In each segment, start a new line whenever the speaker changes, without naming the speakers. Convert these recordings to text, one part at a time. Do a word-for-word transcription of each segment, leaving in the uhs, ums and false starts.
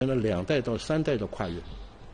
了两代到三代的跨越。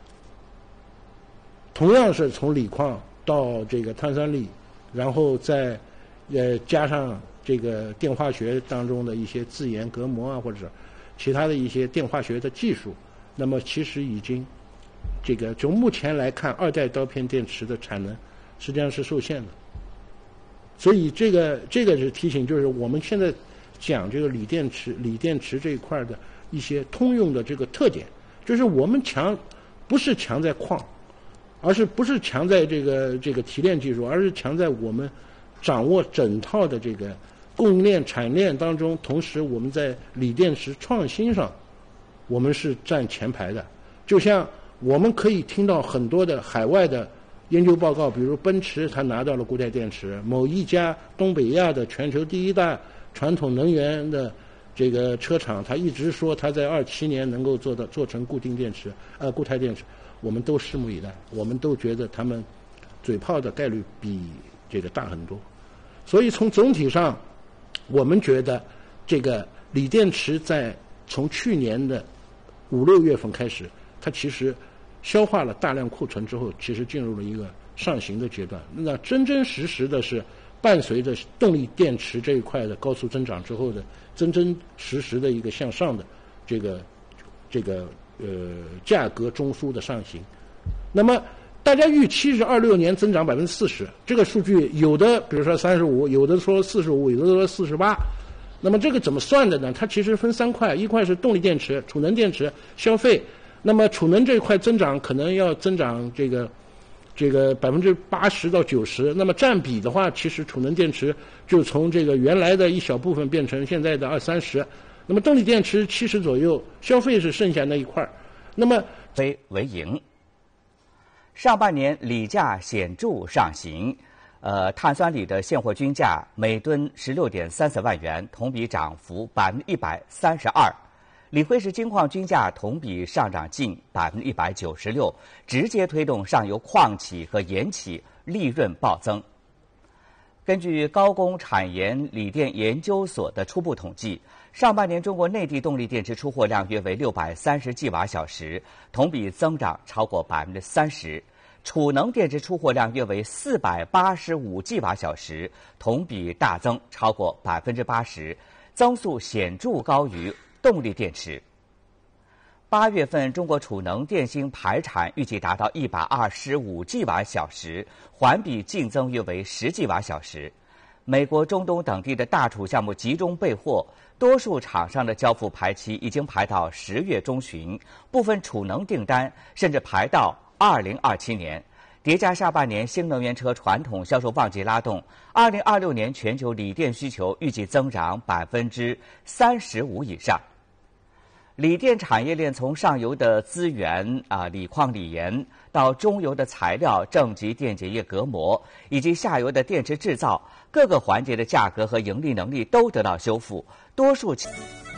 同样是从锂矿到这个碳酸锂，然后再呃加上这个电化学当中的一些自研隔膜啊，或者是其他的一些电化学的技术，那么其实已经这个从目前来看，二代刀片电池的产能实际上是受限的。所以这个这个是提醒，就是我们现在讲这个锂电池、锂电池这一块的一些通用的这个特点，就是我们强不是强在矿。而是不是强在这个这个提炼技术，而是强在我们掌握整套的这个供应链产业链当中，同时我们在锂电池创新上，我们是占前排的。就像我们可以听到很多的海外的研究报告，比如奔驰它拿到了固态电池，某一家东北亚的全球第一大传统能源的这个车厂，它一直说它在二七年能够做到做成固定电池，呃固态电池。我们都拭目以待，我们都觉得他们嘴炮的概率比这个大很多，所以从总体上，我们觉得这个锂电池在从去年的五六月份开始，它其实消化了大量库存之后，其实进入了一个上行的阶段。那真真实实的是伴随着动力电池这一块的高速增长之后的真真实实的一个向上的这个这个。呃，价格中枢的上行，那么大家预期是二六年增长百分之四十，这个数据有的比如说三十五，有的说四十五，有的说四十八。那么这个怎么算的呢？它其实分三块，一块是动力电池、储能电池消费。那么储能这一块增长可能要增长这个这个百分之八十到九十。那么占比的话，其实储能电池就从这个原来的一小部分变成现在的二三十。那么动力电池七十左右，消费是剩下那一块儿。那么
非为盈。上半年锂价显著上行，呃，碳酸锂的现货均价每吨十六点三四万元，同比涨幅百分之一百三十二。锂灰石精矿均价同比上涨近百分之一百九十六，直接推动上游矿企和盐企利润暴增。根据高工产研锂电研究所的初步统计，上半年中国内地动力电池出货量约为六百三十 吉瓦小时，同比增长超过百分之三十；储能电池出货量约为四百八十五 吉瓦小时，同比大增超过百分之八十，增速显著高于动力电池。八月份中国储能电芯排产预计达到一百二十五 吉瓦小时，环比净增约为十 吉瓦小时。美国、中东等地的大储项目集中备货，多数厂商的交付排期已经排到十月中旬，部分储能订单甚至排到二零二七年。叠加下半年新能源车传统销售旺季拉动，二零二六年全球锂电需求预计增长百分之三十五以上。锂电产业链从上游的资源啊锂矿锂盐，到中游的材料正极电解液隔膜，以及下游的电池制造，各个环节的价格和盈利能力都得到修复，多数企